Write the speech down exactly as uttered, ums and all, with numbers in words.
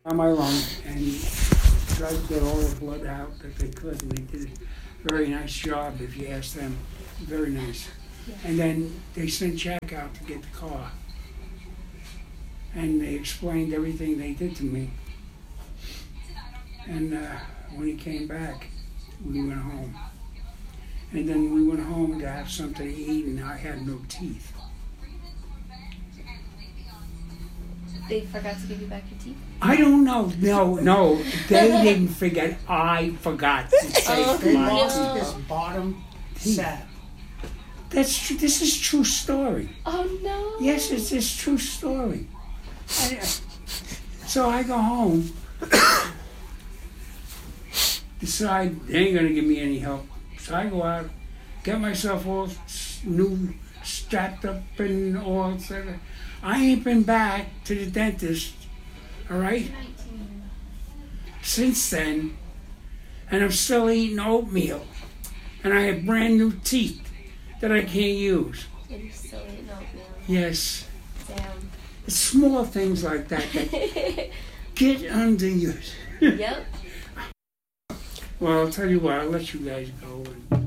on my lung and tried to get all the blood out that they could, and they did a very nice job, if you ask them. Very nice. Yeah. And then they sent Jack out to get the car. And they explained everything they did to me. And uh, when he came back, we went home. And then we went home to have something to eat, and I had no teeth. They forgot to give you back your teeth? I don't know. No, no. They didn't forget. I forgot to take Oh, my no. teeth. His bottom set. That's true. This is true story. Oh, no. Yes, it's this true story. I, so I go home, decide they ain't gonna give me any help. So I go out, get myself all s- new, strapped up and all. Etc. I ain't been back to the dentist, all right, since then, and I'm still eating oatmeal, and I have brand new teeth that I can't use. And you're still eating oatmeal. Yes. Damn. It's small things like that that get under you. Yep. Well, I'll tell you what, I'll let you guys go. And